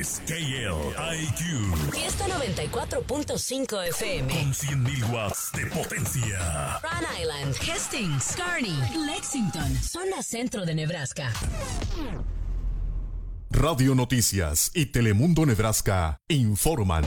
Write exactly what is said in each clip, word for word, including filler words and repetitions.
K L I Q. Fiesta noventa y cuatro punto cinco F M. Con cien mil watts de potencia. Rhode Island, Hastings, Kearney, Lexington, zona centro de Nebraska. Radio Noticias y Telemundo Nebraska informan.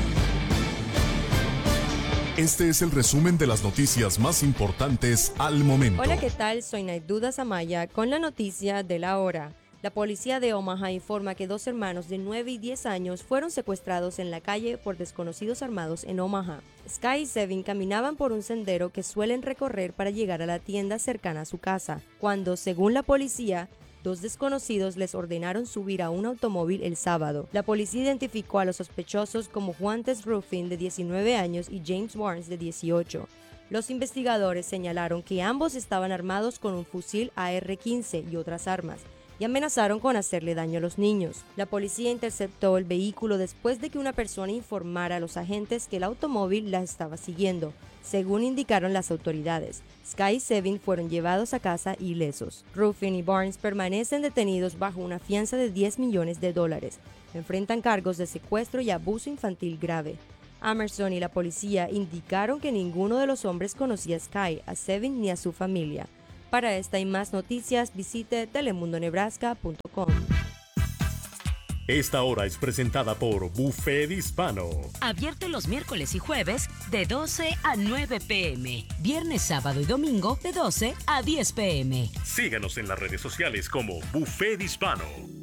Este es el resumen de las noticias más importantes al momento. Hola, ¿qué tal? Soy Naiduda Samaya con la noticia de la hora. La policía de Omaha informa que dos hermanos de nueve y diez años fueron secuestrados en la calle por desconocidos armados en Omaha. Sky y Sevin caminaban por un sendero que suelen recorrer para llegar a la tienda cercana a su casa, cuando, según la policía, dos desconocidos les ordenaron subir a un automóvil el sábado. La policía identificó a los sospechosos como Juan Tess Ruffin, de diecinueve años, y James Barnes, de dieciocho. Los investigadores señalaron que ambos estaban armados con un fusil A R quince y otras armas, y amenazaron con hacerle daño a los niños. La policía interceptó el vehículo después de que una persona informara a los agentes que el automóvil la estaba siguiendo, según indicaron las autoridades. Sky y Sevin fueron llevados a casa ilesos. Ruffin y Barnes permanecen detenidos bajo una fianza de diez millones de dólares. Enfrentan cargos de secuestro y abuso infantil grave. Amerson y la policía indicaron que ninguno de los hombres conocía a Sky, a Sevin ni a su familia. Para esta y más noticias, visite telemundo nebraska punto com. Esta hora es presentada por Buffet Hispano. Abierto los miércoles y jueves de doce a nueve p m Viernes, sábado y domingo de doce a diez p m Síganos en las redes sociales como Buffet Hispano.